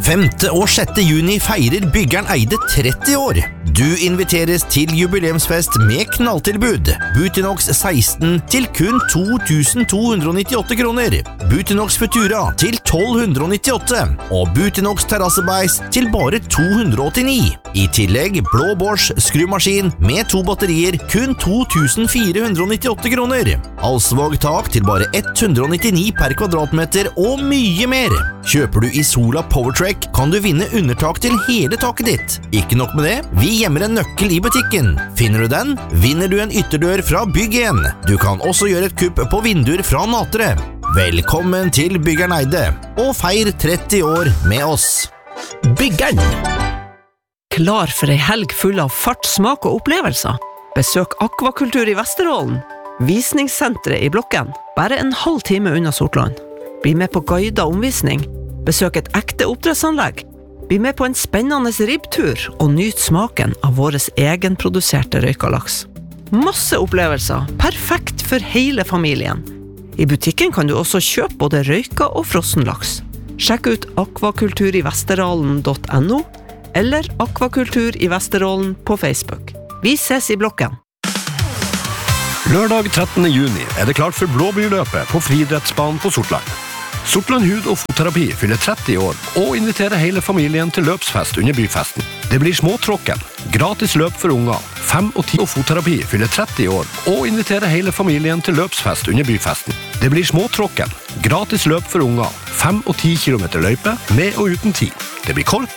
5. og 6. juni feirer Byggeren Eide 30 år. Du inviteres til jubileumsfest med knalltilbud. Butinox 16 til kun 2298 kroner. Butinox Futura til 1298. Og Butinox Terrassebeis til bare 289. I tillegg Blå Bosch skrumaskin med 2 batterier kun 2498 kroner. Alsvåg tak til bare 199 per kvadratmeter og mye mer. Kjøper du i Sola PowerTrack kan du vinne undertak til hele taket ditt. Ikke nok med det, vi gjemmer en nøkkel i butikken. Finner du den, vinner du en ytterdør fra Bygg1. Du kan også gjøre et kupp på vinduer fra Natre. Velkommen til Byggeren Eide, og feir 30 år med oss. Byggeren! Klar for ei helg full av fart, smak og opplevelser. Besøk Akvakultur i Vesterålen. Visningssenteret i Blokken, bare en halv time unna Sortland. Bli med på guidet omvisning. Besøk et ekte oppdrettsanlegg. Bli med på en spennende ribbtur og nyt smaken av våres egenproduserte røykalaks. Masse opplevelser, perfekt for hele familien. I butikken kan du også kjøpe både røyka og frossenlaks. Sjekk ut akvakulturivesterålen.no eller Akvakultur i Vesterålen på Facebook. Vi ses i Blokken. Lørdag 13. juni det klart for Blåbyrløpet på friidrettsbanen på Sortland. Sortland hud- og fotterapi fyller 30 år og inviterer hele familien til løpsfest under byfesten. Det blir småtråkken, gratis løp for unger, 5 og 10 og fotterapi fyller 30 år og inviterer hele familien til løpsfest under byfesten. Det blir småtråkken, gratis løp for unger, 5 og 10 kilometer løype med og uten tid. Det blir kork,